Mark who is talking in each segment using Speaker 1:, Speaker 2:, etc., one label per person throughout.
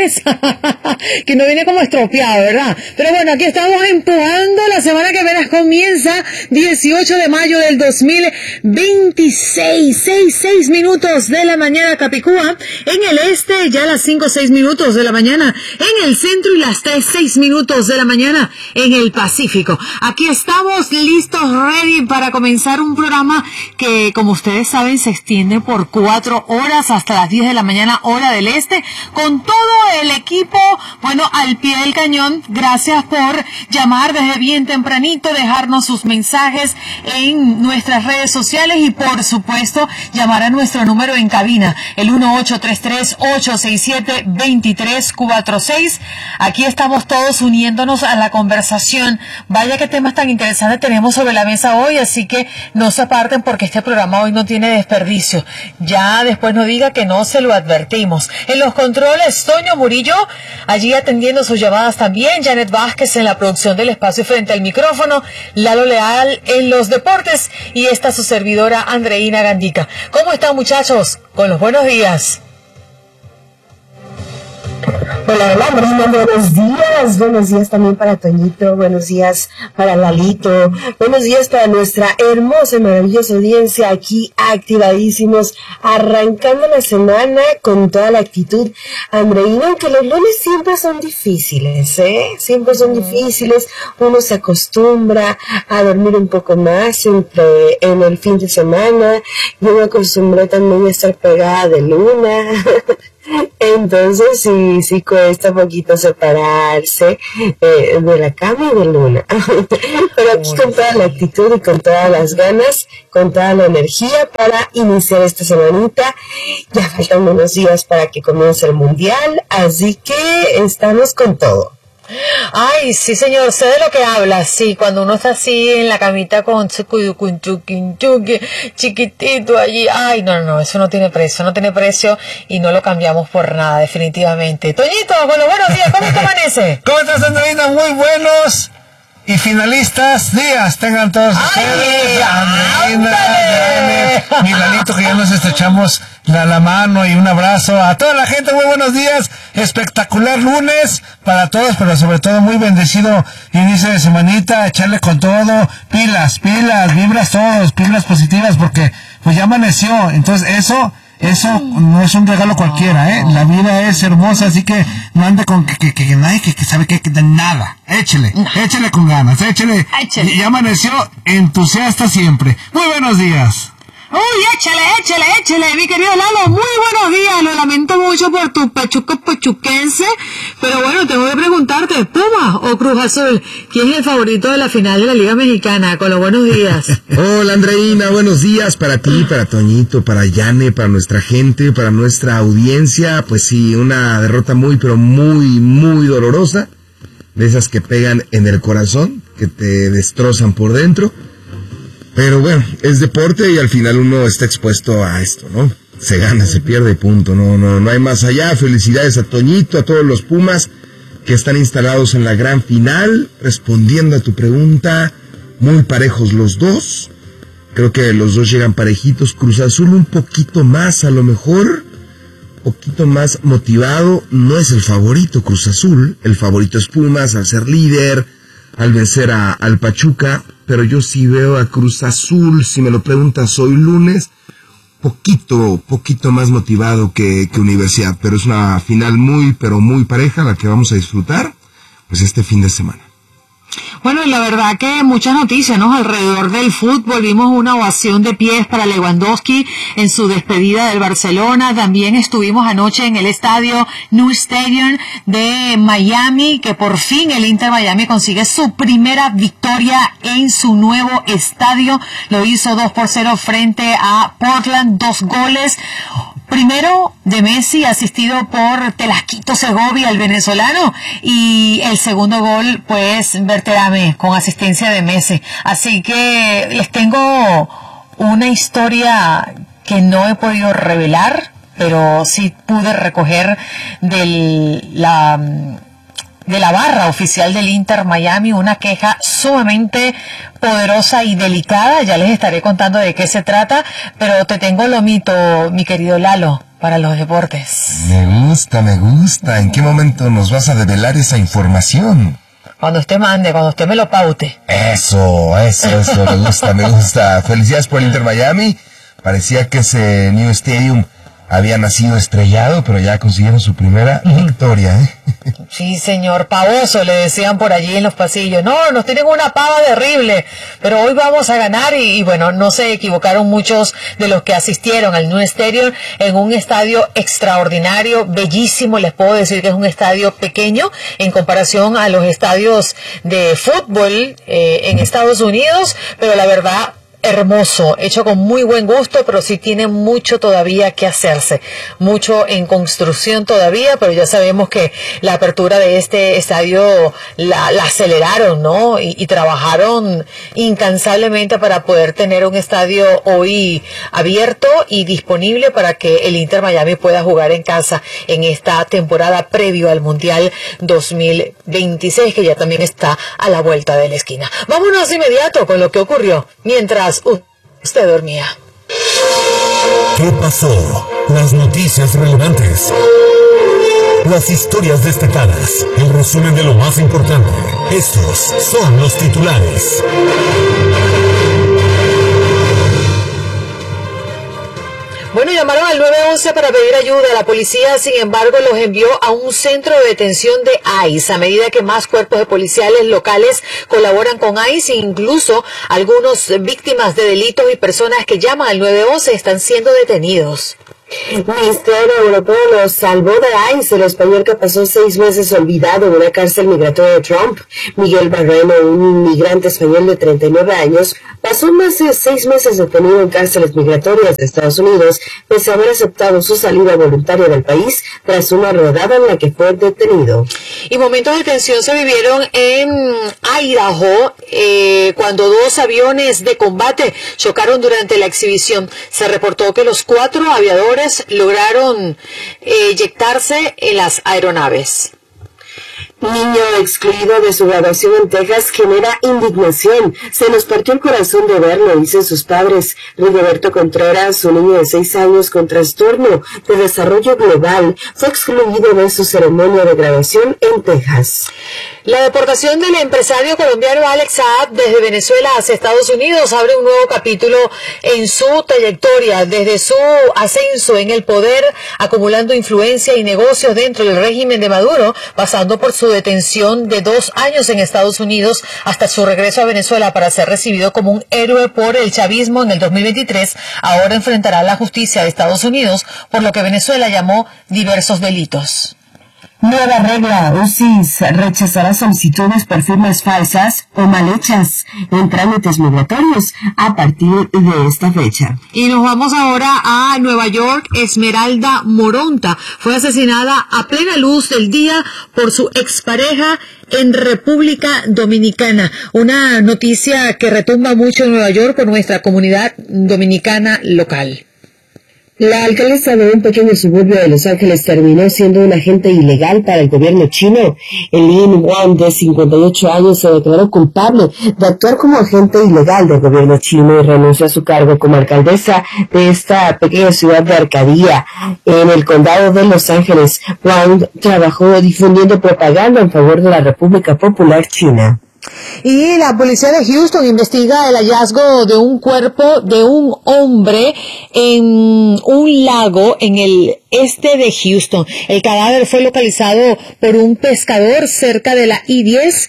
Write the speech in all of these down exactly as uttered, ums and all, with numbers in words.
Speaker 1: vienes, que no viene como estropeado, ¿verdad? Pero bueno, aquí estamos empujando, la semana que viene comienza dieciocho de mayo del dos mil veintiséis, seis, seis minutos de la mañana Capicúa, en el este ya las cinco, seis minutos de la mañana, en el centro y las tres, seis minutos de la mañana en el Pacífico. Aquí estamos listos, ready para comenzar un programa que, como ustedes saben, se extiende por cuatro horas hasta las diez de la mañana, hora del este, con todo el equipo, bueno, al pie del cañón. Gracias por llamar desde bien tempranito, dejarnos sus mensajes en nuestras redes sociales y, por supuesto, llamar a nuestro número en cabina, el uno ocho tres tres, ocho seis siete, dos tres cuatro seis. Aquí estamos todos uniéndonos a la conversación. Vaya qué temas tan interesantes tenemos sobre la mesa hoy, así que no se aparten porque este programa hoy no tiene desperdicio. Ya después no diga que no se lo advertimos. En los controles, Toño Murillo, allí atendiendo sus llamadas también, Janet Vázquez en la producción del espacio frente al micrófono, Lalo Leal en los deportes y esta su servidora Andreina Gandica. ¿Cómo están, muchachos? Con los buenos días.
Speaker 2: Hola, hola, Marina, buenos días, buenos días también para Toñito, buenos días para Lalito, buenos días para nuestra hermosa y maravillosa audiencia aquí activadísimos, arrancando la semana con toda la actitud. Andreina, aunque los lunes siempre son difíciles, ¿eh? Siempre son difíciles, uno se acostumbra a dormir un poco más entre, en el fin de semana, yo me acostumbré también a estar pegada de luna. Entonces sí, sí cuesta un poquito separarse eh, de la cama y de Luna. Pero aquí con toda la actitud y con todas las ganas, con toda la energía para iniciar esta semanita. Ya faltan unos días para que comience el Mundial, así que estamos con todo.
Speaker 1: Ay, sí, señor, sé de lo que habla. Sí, cuando uno está así en la camita con chiquitito allí. Ay, no, no, eso no tiene precio, no tiene precio y no lo cambiamos por nada, definitivamente. Toñito, bueno, buenos días, ¿cómo te amanece?
Speaker 3: ¿Cómo estás, Andreina? Muy buenos y finalistas días tengan todos ustedes. Andreina, mi Lalito, que ya nos estrechamos la, la mano y un abrazo a toda la gente. Muy buenos días, espectacular lunes para todos, pero sobre todo muy bendecido inicio de semanita, echarle con todo, pilas, pilas, vibras todos, pilas positivas, porque pues ya amaneció, entonces eso... Eso no es un regalo cualquiera, ¿eh? La vida es hermosa, así que no ande con que, que, que nadie que, que sabe que, que de nada. Échele, no. échele con ganas, échele. échele. Ya amaneció entusiasta siempre. Muy buenos días.
Speaker 1: Uy, échale, échale, échale, mi querido Lalo, muy buenos días. Lo lamento mucho por tu pachuca pachuquense, pero bueno, tengo que preguntarte, ¿Puma o Cruz Azul? ¿Quién es el favorito de la final de la Liga Mexicana? Con los buenos días.
Speaker 4: Hola, Andreina, buenos días para ti, para Toñito, para Yane, para nuestra gente, para nuestra audiencia. Pues sí, una derrota muy, pero muy, muy dolorosa, de esas que pegan en el corazón, que te destrozan por dentro. Pero bueno, es deporte y al final uno está expuesto a esto, ¿no? Se gana, se pierde, punto. No, no, no hay más allá. Felicidades a Toñito, a todos los Pumas que están instalados en la gran final. Respondiendo a tu pregunta, muy parejos los dos. Creo que los dos llegan parejitos. Cruz Azul un poquito más, a lo mejor, poquito más motivado. No es el favorito Cruz Azul. El favorito es Pumas al ser líder, al vencer a, al Pachuca. Pero yo sí veo a Cruz Azul, si me lo preguntas hoy lunes, poquito, poquito más motivado que, que Universidad. Pero es una final muy, pero muy pareja la que vamos a disfrutar, pues este fin de semana.
Speaker 1: Bueno, y la verdad que muchas noticias, ¿no? Alrededor del fútbol, vimos una ovación de pies para Lewandowski en su despedida del Barcelona. También estuvimos anoche en el estadio New Stadium de Miami, que por fin el Inter Miami consigue su primera victoria en su nuevo estadio. Lo hizo dos por cero frente a Portland, dos goles. Primero de Messi, asistido por Telasquito Segovia, el venezolano, y el segundo gol, pues, Berterame, con asistencia de Messi. Así que les tengo una historia que no he podido revelar, pero sí pude recoger de la... de la barra oficial del Inter Miami, una queja sumamente poderosa y delicada. Ya les estaré contando de qué se trata, pero te tengo lo mito, mi querido Lalo. para los deportes.
Speaker 4: Me gusta, me gusta. ¿En qué momento nos vas a develar esa información?
Speaker 1: Cuando usted mande, cuando usted me lo paute.
Speaker 4: Eso, eso, eso, me gusta, me gusta. Felicidades por el Inter Miami. Parecía que ese New Stadium había nacido estrellado, pero ya consiguieron su primera uh-huh. victoria, ¿eh?
Speaker 1: Sí, señor, pavoso, le decían por allí en los pasillos. No, nos tienen una pava terrible, pero hoy vamos a ganar y, y bueno, no se equivocaron muchos de los que asistieron al New Stadium, en un estadio extraordinario, bellísimo. Les puedo decir que es un estadio pequeño en comparación a los estadios de fútbol eh, en Estados Unidos, pero la verdad, hermoso, hecho con muy buen gusto, pero sí tiene mucho todavía que hacerse, mucho en construcción todavía, pero ya sabemos que la apertura de este estadio la, la aceleraron, ¿no? Y, y trabajaron incansablemente para poder tener un estadio hoy abierto y disponible para que el Inter Miami pueda jugar en casa en esta temporada previo al Mundial dos mil veintiséis, que ya también está a la vuelta de la esquina. Vámonos de inmediato con lo que ocurrió mientras usted dormía.
Speaker 5: ¿Qué pasó? Las noticias relevantes. Las historias destacadas. El resumen de lo más importante. Estos son los titulares.
Speaker 1: Bueno, llamaron al nueve once para pedir ayuda. La policía, sin embargo, los envió a un centro de detención de ICE. A medida que más cuerpos de policiales locales colaboran con ICE, incluso algunos víctimas de delitos y personas que llaman al nueve once están siendo detenidos.
Speaker 2: El Ministerio Europeo los salvó de ICE, el español que pasó seis meses olvidado en una cárcel migratoria de Trump. Miguel Barreno, un inmigrante español de treinta y nueve años, pasó más de seis meses detenido en cárceles migratorias de Estados Unidos, pese a haber aceptado su salida voluntaria del país tras una redada en la que fue detenido.
Speaker 1: Y momentos de tensión se vivieron en Idaho eh, cuando dos aviones de combate chocaron durante la exhibición. Se reportó que los cuatro aviadores lograron eh, eyectarse en las aeronaves.
Speaker 2: Niño excluido de su graduación en Texas genera indignación. Se nos partió el corazón de verlo, dicen sus padres. Rigoberto Contreras, un niño de seis años con trastorno de desarrollo global, fue excluido de su ceremonia de graduación en Texas.
Speaker 1: La deportación del empresario colombiano Alex Saab desde Venezuela hacia Estados Unidos abre un nuevo capítulo en su trayectoria, desde su ascenso en el poder, acumulando influencia y negocios dentro del régimen de Maduro, pasando por su detención de dos años en Estados Unidos hasta su regreso a Venezuela para ser recibido como un héroe por el chavismo en el dos mil veintitrés. Ahora enfrentará la justicia de Estados Unidos por lo que Venezuela llamó diversos delitos.
Speaker 2: Nueva regla, U C I S rechazará solicitudes por firmas falsas o mal hechas en trámites migratorios a partir de esta fecha.
Speaker 1: Y nos vamos ahora a Nueva York. Esmeralda Moronta fue asesinada a plena luz del día por su expareja en República Dominicana. Una noticia que retumba mucho en Nueva York por nuestra comunidad dominicana local.
Speaker 2: La alcaldesa de un pequeño suburbio de Los Ángeles terminó siendo un agente ilegal para el gobierno chino. Lin Wang, de cincuenta y ocho años, se declaró culpable de actuar como agente ilegal del gobierno chino y renunció a su cargo como alcaldesa de esta pequeña ciudad de Arcadia, en el condado de Los Ángeles. Wang trabajó difundiendo propaganda en favor de la República Popular China.
Speaker 1: Y la policía de Houston investiga el hallazgo de un cuerpo de un hombre en un lago en el este de Houston. El cadáver fue localizado por un pescador cerca de la I diez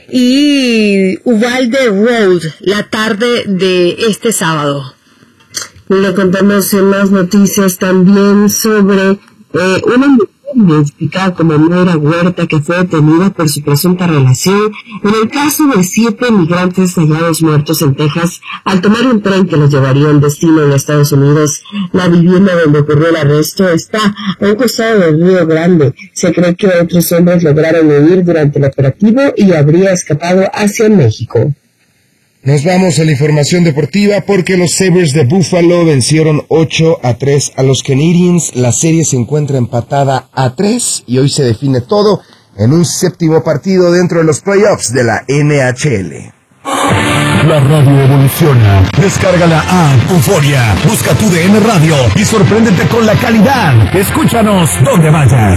Speaker 1: y Uvalde Road la tarde de este sábado.
Speaker 2: Le contamos en más noticias también sobre eh, una identificada como Mayra Huerta, que fue detenida por su presunta relación en el caso de siete migrantes hallados muertos en Texas al tomar un tren que los llevaría en destino en Estados Unidos. La vivienda donde ocurrió el arresto está a un costado del Río Grande. Se cree que otros hombres lograron huir durante el operativo y habría escapado hacia México.
Speaker 4: Nos vamos a la información deportiva porque los Sabres de Buffalo vencieron ocho a tres a los Canadiens. La serie se encuentra empatada a tres y hoy se define todo en un séptimo partido dentro de los playoffs de la N H L.
Speaker 5: La radio evoluciona. Descarga la app Euforia. Busca tu D N Radio y sorpréndete con la calidad. Escúchanos donde vayas.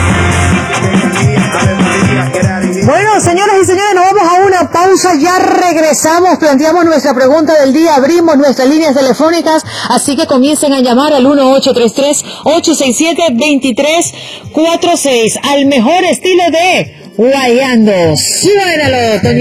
Speaker 1: Bueno, señoras y señores, nos vamos a una pausa, ya regresamos, planteamos nuestra pregunta del día, abrimos nuestras líneas telefónicas, así que comiencen a llamar al uno ocho tres tres, ocho seis siete, dos tres cuatro seis, al mejor estilo de Guayando. Suénalo, Toño.